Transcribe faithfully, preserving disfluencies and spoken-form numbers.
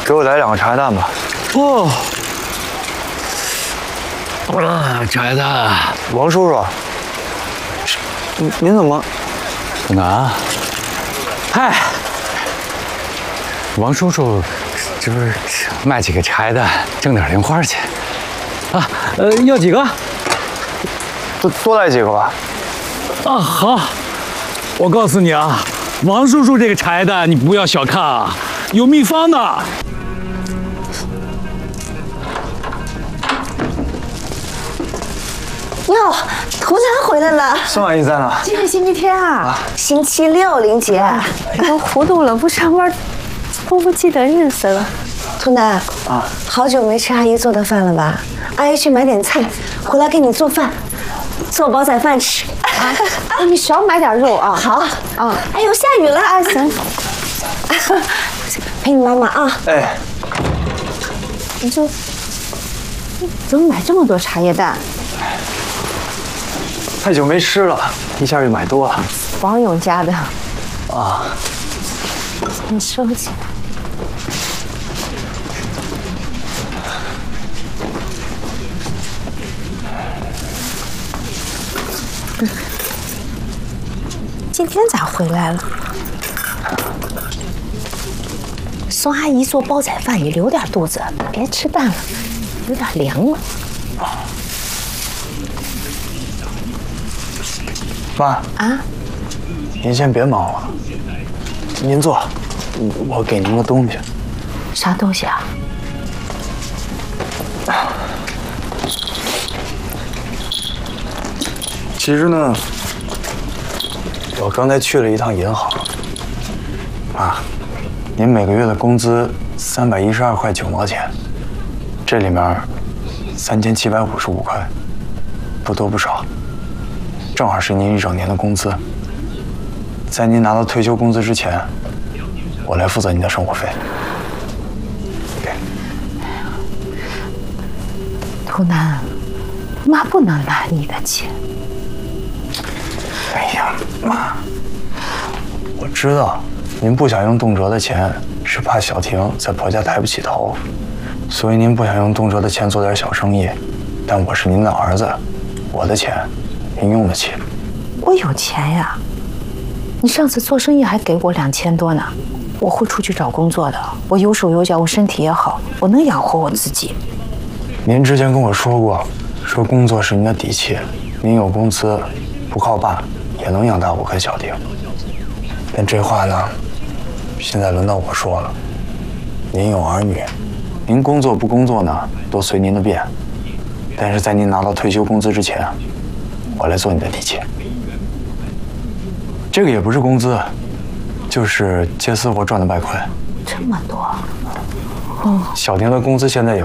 给我来两个茶叶蛋吧。 哦，啊，茶叶蛋， 王叔叔，您您怎么？ 不能。嗨，王叔叔，这不是卖几个茶叶蛋，挣点零花钱啊？呃，要几个？ 多多来几个吧。 啊，好。我告诉你啊，王叔叔这个茶叶蛋你不要小看啊，有秘方的。 哟，涂兰回来了。 宋阿姨在呢。 今天星期天啊，啊星期六，玲姐。 都糊涂了，不上班，都不记得日子了。 涂兰啊，好久没吃阿姨做的饭了吧？阿姨去买点菜，回来给你做饭，做煲仔饭吃。 啊，你少买点肉啊。 好啊。 哎呦，下雨了啊！行，陪你妈妈啊。 哎， 你就怎么买这么多茶叶蛋？ 太久没吃了，一下就买多了。 王勇家的。 啊。 你收起来。嗯。今天咋回来了？宋阿姨做煲仔饭也留点肚子，别吃淡了，有点凉了。 妈啊， 您先别忙了，您坐，我给您个东西。 啥东西啊？ 其实呢，我刚才去了一趟银行。啊，您每个月的工资三百一十二块九毛钱，这里面三千七百五十五块，不多不少，正好是您一整年的工资。在您拿到退休工资之前，我来负责您的生活费。给。 涂南，妈不能拿你的钱。 哎呀，妈，我知道您不想用动辄的钱，是怕小婷在婆家抬不起头，所以您不想用动辄的钱做点小生意。但我是您的儿子，我的钱您用得起。 我有钱呀，你上次做生意还给我两千多呢。我会出去找工作的，我有手有脚，我身体也好，我能养活我自己。 您之前跟我说过，说工作是您的底气，您有工资，不靠爸也能养大我跟小婷。但这话呢，现在轮到我说了。您有儿女，您工作不工作呢，都随您的便。但是在您拿到退休工资之前，我来做你的底气。这个也不是工资，就是接私活赚的外快。 这么多？ 哦，小婷的工资现在也